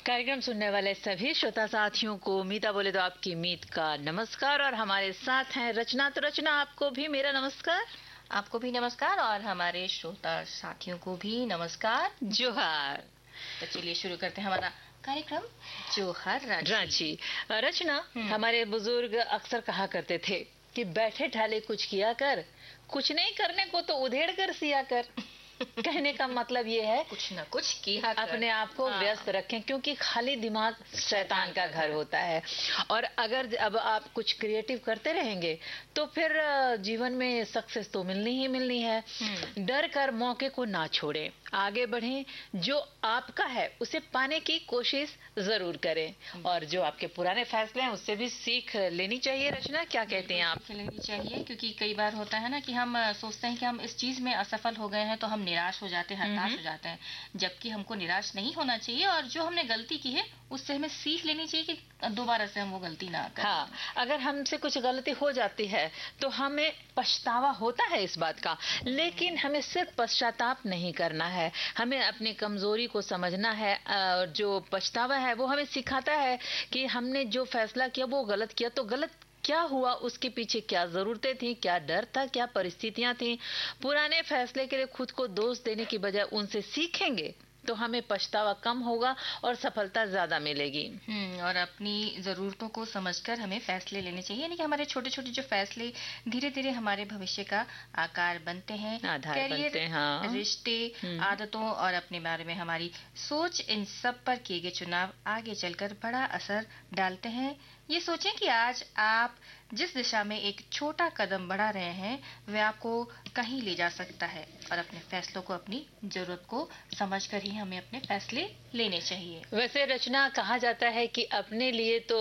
कार्यक्रम सुनने वाले सभी श्रोता साथियों को मीता बोले तो आपकी मीत का नमस्कार। और हमारे साथ हैं रचना। तो रचना, आपको भी मेरा नमस्कार। आपको भी नमस्कार और हमारे श्रोता साथियों को भी नमस्कार। जोहार। तो चलिए शुरू करते हैं हमारा कार्यक्रम जोहार रांची। रचना, हमारे बुजुर्ग अक्सर कहा करते थे कि बैठे ठाले कुछ किया कर, कुछ नहीं करने को तो उधेड़ कर सिया कर। कहने का मतलब ये है कुछ ना कुछ किया कर, अपने आप को व्यस्त रखें, क्योंकि खाली दिमाग शैतान का घर होता है। और अगर अब आप कुछ क्रिएटिव करते रहेंगे तो फिर जीवन में सक्सेस तो मिलनी ही मिलनी है। डर कर मौके को ना छोड़ें, आगे बढ़ें, जो आपका है उसे पाने की कोशिश जरूर करें। और जो आपके पुराने फैसले हैं उससे भी सीख लेनी चाहिए। रचना, क्या कहते हैं आप? लेनी चाहिए, क्योंकि कई बार होता है ना कि हम सोचते हैं कि हम इस चीज में असफल हो गए हैं तो हम निराश हो जाते हैं, हताश हो जाते हैं, जबकि हमको निराश नहीं होना चाहिए और जो हमने गलती की है उससे हमें सीख लेनी चाहिए कि दोबारा से हम वो गलती ना करें। हाँ, अगर हमसे कुछ गलती हो जाती है तो हमें पछतावा होता है इस बात का, लेकिन हमें सिर्फ पश्चाताप नहीं करना है, हमें अपनी कमजोरी को समझना है। और जो पछतावा है वो हमें सिखाता है कि हमने जो फैसला किया वो गलत किया, तो गलत क्या हुआ, उसके पीछे क्या जरूरतें थी, क्या डर था, क्या परिस्थितियां थी। पुराने फैसले के लिए खुद को दोष देने की बजाय उनसे सीखेंगे तो हमें पछतावा कम होगा और सफलता ज्यादा मिलेगी। और अपनी जरूरतों को समझकर हमें फैसले लेने चाहिए, यानी कि हमारे छोटे छोटे जो फैसले धीरे धीरे हमारे भविष्य का आकार बनते हैं, आधार बनते हैं। हाँ। रिश्ते, आदतों और अपने बारे में हमारी सोच, इन सब पर किए गए चुनाव आगे चलकर बड़ा असर डालते हैं। ये सोचें कि आज आप जिस दिशा में एक छोटा कदम बढ़ा रहे हैं वह आपको कहीं ले जा सकता है, और अपने फैसलों को, अपनी जरूरत को समझकर ही हमें अपने फैसले लेने चाहिए। वैसे रचना, कहा जाता है कि अपने लिए तो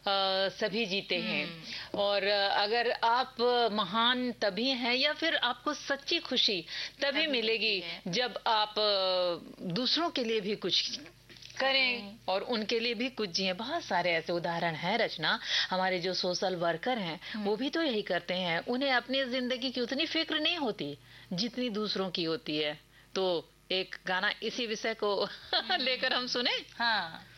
सभी जीते हैं, और अगर आप महान तभी हैं या फिर आपको सच्ची खुशी तभी मिलेगी जब आप दूसरों के लिए भी कुछ करें और उनके लिए भी कुछ जिए। बहुत सारे ऐसे उदाहरण हैं रचना। हमारे जो सोशल वर्कर हैं वो भी तो यही करते हैं, उन्हें अपनी जिंदगी की उतनी फिक्र नहीं होती जितनी दूसरों की होती है। तो एक गाना इसी विषय को लेकर हम सुने। हाँ।